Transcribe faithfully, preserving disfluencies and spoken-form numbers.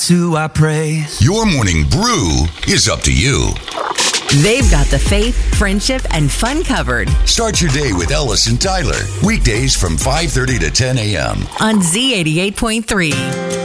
who I praise. Your morning brew is up to you. They've got the faith, friendship, and fun covered. Start your day with Ellis and Tyler. Weekdays from five thirty to ten a.m. on Z eighty-eight point three.